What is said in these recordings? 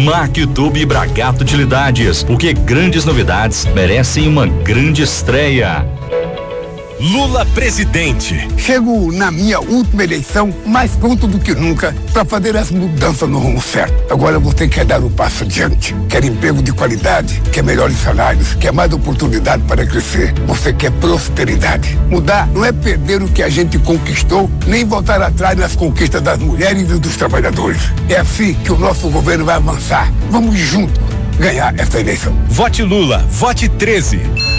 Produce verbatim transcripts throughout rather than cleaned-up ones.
Mactub Bragato Utilidades, porque grandes novidades merecem uma grande estreia. Lula presidente. Chego na minha última eleição mais pronto do que nunca para fazer as mudanças no rumo certo. Agora você quer dar o passo adiante, quer emprego de qualidade, quer melhores salários, quer mais oportunidade para crescer. Você quer prosperidade. Mudar não é perder o que a gente conquistou, nem voltar atrás nas conquistas das mulheres e dos trabalhadores. É assim que o nosso governo vai avançar. Vamos juntos ganhar essa eleição. Vote Lula, vote treze.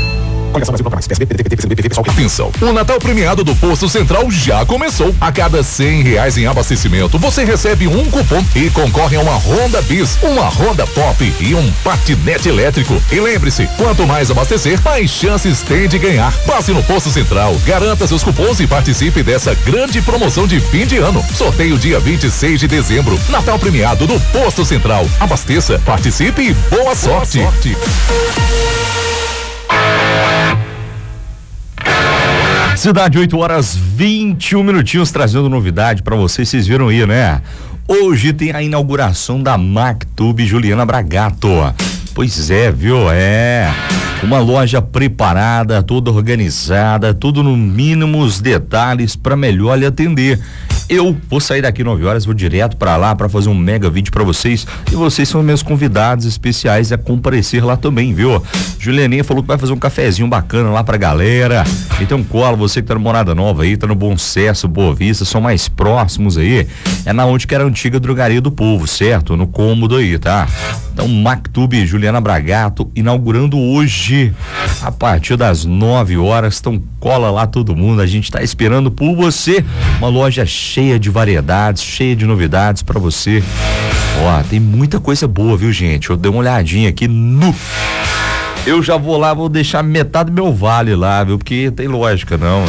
Atenção, o Natal premiado do Posto Central já começou. A cada cem reais em abastecimento, você recebe um cupom e concorre a uma Honda Bis, uma Honda Pop e um patinete elétrico. E lembre-se, quanto mais abastecer, mais chances tem de ganhar. Passe no Posto Central, garanta seus cupons e participe dessa grande promoção de fim de ano. Sorteio dia vinte e seis de dezembro. Natal premiado do Posto Central. Abasteça, participe e boa sorte. Boa sorte. Cidade, oito horas vinte e um minutinhos, trazendo novidade pra vocês, vocês viram aí, né? Hoje tem a inauguração da Mactub Juliana Bragato. Pois é, viu? É uma loja preparada, toda organizada, tudo no mínimos detalhes para melhor lhe atender. Eu vou sair daqui nove horas, vou direto para lá para fazer um mega vídeo para vocês, e vocês são meus convidados especiais a comparecer lá também, viu? Julianinha falou que vai fazer um cafezinho bacana lá pra galera. Então cola, você que tá no Morada Nova aí, tá no Bom Sucesso, Boa Vista, são mais próximos aí. É na onde que era a antiga drogaria do povo, certo? No cômodo aí, tá? Então Mactub Juliana Bragato inaugurando hoje a partir das nove horas. Então cola lá todo mundo, a gente tá esperando por você. Uma loja cheia de variedades, cheia de novidades pra você. Ó, tem muita coisa boa, viu, gente? Eu dei uma olhadinha aqui no... Eu já vou lá, vou deixar metade do meu vale lá, viu? Porque tem lógica, não.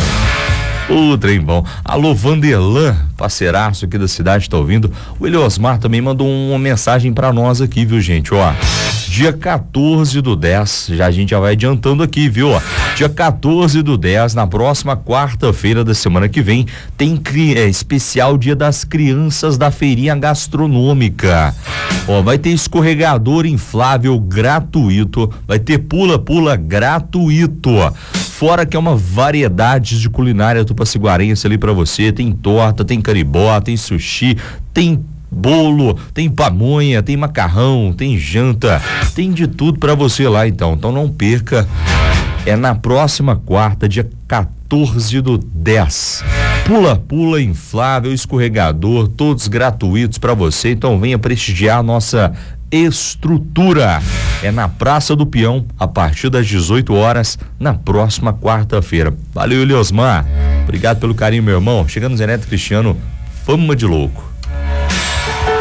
O trem bom. Alô, Vanderlan, parceiraço aqui da cidade, tá ouvindo? O Eliosmar também mandou uma mensagem pra nós aqui, viu, gente? Ó, dia quatorze do dez, já a gente já vai adiantando aqui, viu? Ó, dia quatorze do dez, na próxima quarta-feira da semana que vem, tem é, especial Dia das Crianças da Feirinha Gastronômica. Ó, vai ter escorregador inflável gratuito, vai ter pula-pula gratuito. Fora que é uma variedade de culinária tupaciguarense ali pra você, tem torta, tem caribó, tem sushi, tem bolo, tem pamonha, tem macarrão, tem janta, tem de tudo pra você lá, então, então não perca, é na próxima quarta, dia quatorze do dez. Pula, pula, inflável, escorregador, todos gratuitos pra você, então venha prestigiar a nossa estrutura. É na Praça do Peão, a partir das dezoito horas, na próxima quarta-feira. Valeu, Eliosmar. Obrigado pelo carinho, meu irmão. Chegando Zé Neto Cristiano, fama de louco.